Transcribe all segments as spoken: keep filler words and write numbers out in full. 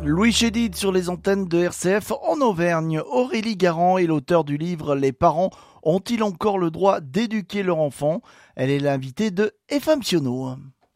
Louis Chédid sur les antennes de R C F en Auvergne. Aurélie Garand est l'auteur du livre « Les parents ont-ils encore le droit d'éduquer leur enfant ?» Elle est l'invitée de F M Sionneau.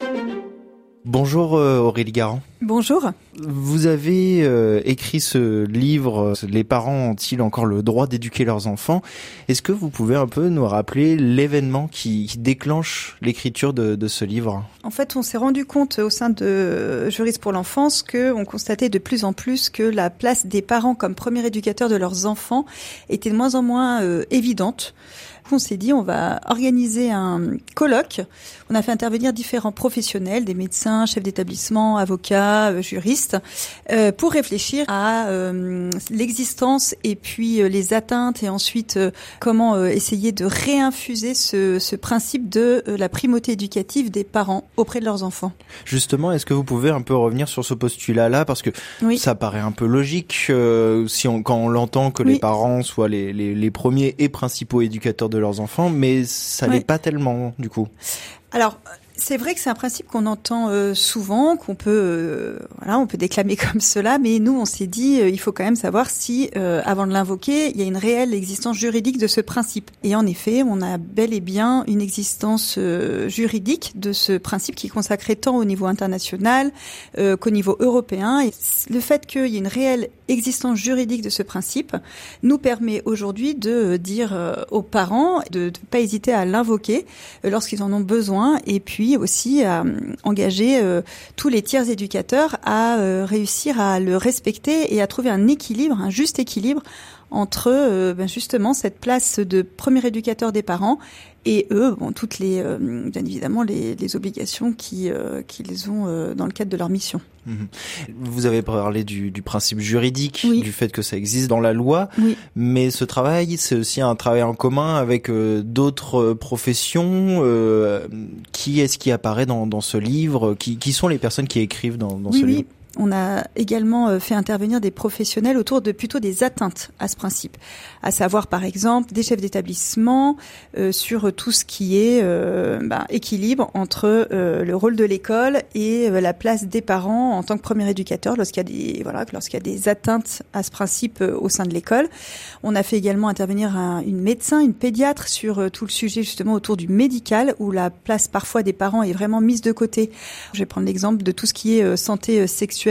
Bonjour euh, Aurélie Garand. Bonjour. Vous avez euh, écrit ce livre « Les parents ont-ils encore le droit d'éduquer leurs enfants ?» Est-ce que vous pouvez un peu nous rappeler l'événement qui, qui déclenche l'écriture de, de ce livre ? En fait, on s'est rendu compte au sein de Juristes pour l'enfance qu'on constatait de plus en plus que la place des parents comme premier éducateur de leurs enfants était de moins en moins euh, évidente. On s'est dit, on va organiser un colloque. On a fait intervenir différents professionnels, des médecins, chefs d'établissement, avocats, euh, juristes, euh, pour réfléchir à euh, l'existence et puis euh, les atteintes et ensuite euh, comment euh, essayer de réinfuser ce, ce principe de euh, la primauté éducative des parents auprès de leurs enfants. Justement, est-ce que vous pouvez un peu revenir sur ce postulat-là ? Parce que oui. Ça paraît un peu logique euh, si on, quand on l'entend que oui. les parents soient les, les, les premiers et principaux éducateurs de leurs enfants, mais ça oui. l'est pas tellement du coup. Alors, c'est vrai que c'est un principe qu'on entend euh, souvent, qu'on peut, euh, voilà, on peut déclamer comme cela, mais nous, on s'est dit, euh, il faut quand même savoir si, euh, avant de l'invoquer, il y a une réelle existence juridique de ce principe. Et en effet, on a bel et bien une existence euh, juridique de ce principe qui est consacré tant au niveau international euh, qu'au niveau européen. Et le fait qu'il y ait une réelle existence juridique de ce principe nous permet aujourd'hui de dire euh, aux parents de ne pas hésiter à l'invoquer euh, lorsqu'ils en ont besoin, et puis aussi à euh, engager euh, tous les tiers éducateurs à euh, réussir à le respecter et à trouver un équilibre, un juste équilibre entre euh, ben justement cette place de premier éducateur des parents et eux, bon, toutes les, euh, bien évidemment, les, les obligations qui, euh, qu'ils ont euh, dans le cadre de leur mission. Vous avez parlé du, du principe juridique, oui. du fait que ça existe dans la loi, oui. mais ce travail, c'est aussi un travail en commun avec euh, d'autres professions. Euh, qui est-ce qui apparaît dans, dans ce livre ? Qui, qui sont les personnes qui écrivent dans, dans oui, ce oui. livre ? On a également fait intervenir des professionnels autour de plutôt des atteintes à ce principe, à savoir par exemple des chefs d'établissement euh, sur tout ce qui est euh, bah, équilibre entre euh, le rôle de l'école et euh, la place des parents en tant que premier éducateur lorsqu'il y a des voilà lorsqu'il y a des atteintes à ce principe euh, au sein de l'école. On a fait également intervenir un, une médecin, une pédiatre sur euh, tout le sujet justement autour du médical où la place parfois des parents est vraiment mise de côté. Je vais prendre l'exemple de tout ce qui est euh, santé euh, sexuelle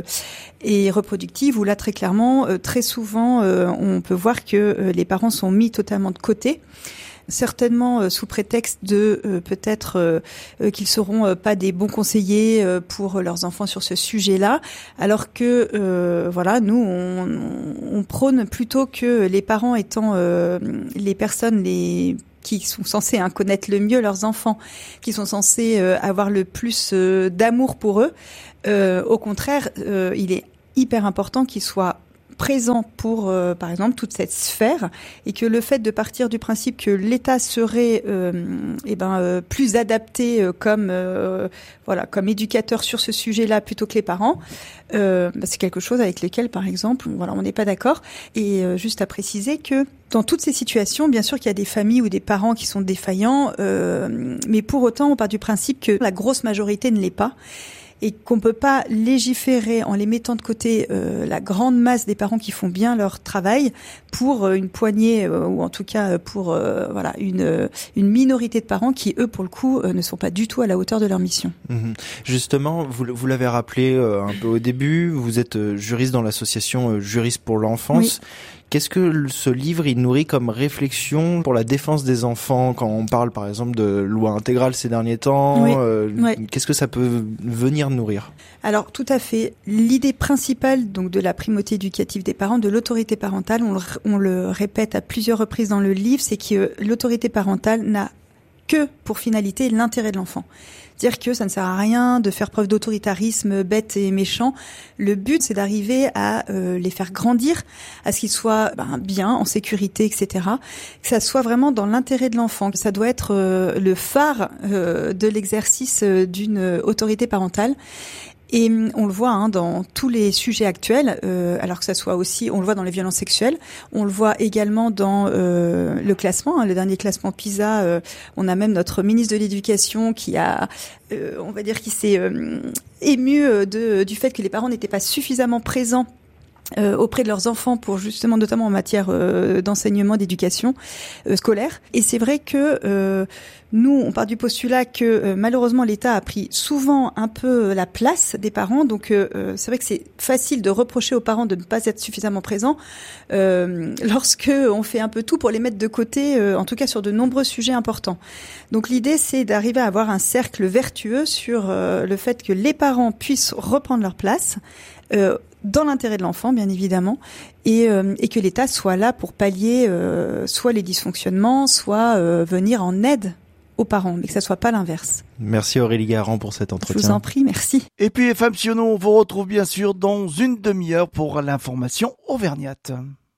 et reproductive, où là très clairement, très souvent, on peut voir que les parents sont mis totalement de côté. Certainement sous prétexte de euh, peut-être euh, qu'ils seront euh, pas des bons conseillers euh, pour leurs enfants sur ce sujet-là, alors que euh, voilà, nous on, on prône plutôt que les parents étant euh, les personnes les qui sont censés hein, connaître le mieux leurs enfants, qui sont censés euh, avoir le plus euh, d'amour pour eux. Euh, au contraire, euh, il est hyper important qu'ils soient présents pour, euh, par exemple, toute cette sphère, et que le fait de partir du principe que l'État serait, euh, eh ben, euh, plus adapté euh, comme, euh, voilà, comme éducateur sur ce sujet-là plutôt que les parents, euh, bah, c'est quelque chose avec lequel, par exemple, voilà, on n'est pas d'accord. Et euh, juste à préciser que dans toutes ces situations, bien sûr qu'il y a des familles ou des parents qui sont défaillants, euh, mais pour autant, on part du principe que la grosse majorité ne l'est pas. Et qu'on peut pas légiférer en les mettant de côté euh, la grande masse des parents qui font bien leur travail pour euh, une poignée euh, ou en tout cas pour euh, voilà une euh, une minorité de parents qui eux pour le coup euh, ne sont pas du tout à la hauteur de leur mission. Mmh. Justement, vous vous l'avez rappelé euh, un peu au début, vous êtes euh, juriste dans l'association euh, Juristes pour l'enfance. Oui. Qu'est-ce que ce livre il nourrit comme réflexion pour la défense des enfants quand on parle par exemple de loi intégrale ces derniers temps? Oui. Euh, oui. Qu'est-ce que ça peut venir nourrir? Alors tout à fait. L'idée principale donc de la primauté éducative des parents, de l'autorité parentale, on le, on le répète à plusieurs reprises dans le livre, c'est que l'autorité parentale n'a que pour finalité l'intérêt de l'enfant. Dire que ça ne sert à rien de faire preuve d'autoritarisme bête et méchant. Le but, c'est d'arriver à euh, les faire grandir, à ce qu'ils soient ben, bien, en sécurité, et cetera. Que ça soit vraiment dans l'intérêt de l'enfant. Que ça doit être euh, le phare euh, de l'exercice euh, d'une autorité parentale. Et on le voit hein, dans tous les sujets actuels, euh, alors que ça soit aussi, on le voit dans les violences sexuelles, on le voit également dans euh, le classement, hein, le dernier classement PISA. Euh, on a même notre ministre de l'Éducation qui a, euh, on va dire, qui s'est euh, ému de, du fait que les parents n'étaient pas suffisamment présents Euh, auprès de leurs enfants pour justement notamment en matière euh, d'enseignement, d'éducation euh, scolaire. Et c'est vrai que euh, nous, on part du postulat que euh, malheureusement l'État a pris souvent un peu la place des parents. Donc euh, c'est vrai que c'est facile de reprocher aux parents de ne pas être suffisamment présents euh, lorsque on fait un peu tout pour les mettre de côté, euh, en tout cas sur de nombreux sujets importants. Donc l'idée, c'est d'arriver à avoir un cercle vertueux sur euh, le fait que les parents puissent reprendre leur place euh, dans l'intérêt de l'enfant, bien évidemment, et, euh, et que l'État soit là pour pallier euh, soit les dysfonctionnements, soit euh, venir en aide aux parents, mais que ça soit pas l'inverse. Merci Aurélie Garand pour cet entretien. Je vous en prie, merci. Et puis F M Siono, on vous retrouve bien sûr dans une demi-heure pour l'information auvergnate.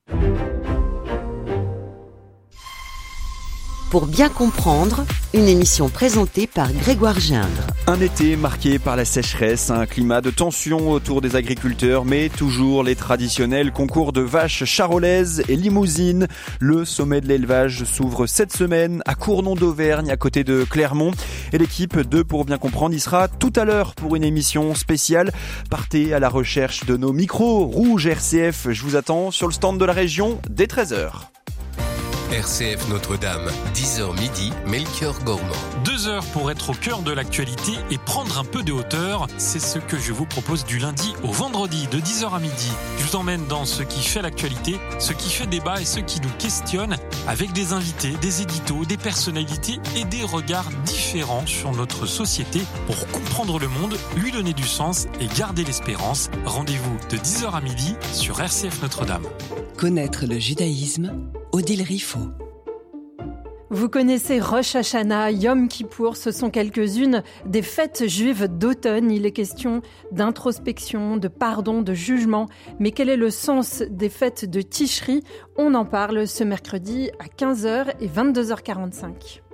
Pour bien comprendre, une émission présentée par Grégoire Gindre. Un été marqué par la sécheresse, un climat de tension autour des agriculteurs, mais toujours les traditionnels concours de vaches charolaises et limousines. Le sommet de l'élevage s'ouvre cette semaine à Cournon d'Auvergne, à côté de Clermont. Et l'équipe de Pour bien comprendre y sera tout à l'heure pour une émission spéciale. Partez à la recherche de nos micros rouges R C F. Je vous attends sur le stand de la région dès treize heures. R C F Notre-Dame, dix heures midi, Melchior Gormand. Deux heures pour être au cœur de l'actualité et prendre un peu de hauteur. C'est ce que je vous propose du lundi au vendredi de dix heures à midi. Je vous emmène dans ce qui fait l'actualité, ce qui fait débat et ce qui nous questionne avec des invités, des éditos, des personnalités et des regards différents sur notre société pour comprendre le monde, lui donner du sens et garder l'espérance. Rendez-vous de dix heures à midi sur R C F Notre-Dame. Connaître le judaïsme, Odile Riffaut. Vous connaissez Rosh Hashanah, Yom Kippour, ce sont quelques-unes des fêtes juives d'automne. Il est question d'introspection, de pardon, de jugement. Mais quel est le sens des fêtes de Tishri ? On en parle ce mercredi à quinze heures et vingt-deux heures quarante-cinq.